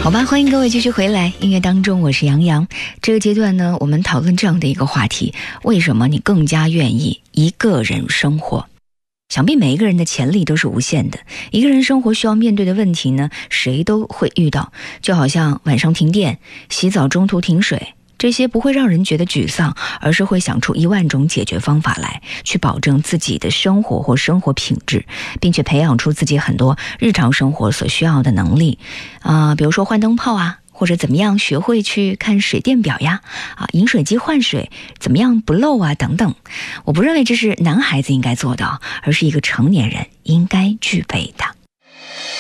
好吧，欢迎各位继续回来。音乐当中，我是杨洋。这个阶段呢，我们讨论这样的一个话题：为什么你更加愿意一个人生活？想必每一个人的潜力都是无限的，一个人生活需要面对的问题呢，谁都会遇到。就好像晚上停电、洗澡中途停水，这些不会让人觉得沮丧，而是会想出10000种解决方法来，去保证自己的生活或生活品质，并且培养出自己很多日常生活所需要的能力比如说换灯泡啊，或者怎么样学会去看水电表呀，饮水机换水怎么样不漏啊等等。我不认为这是男孩子应该做的，而是一个成年人应该具备的。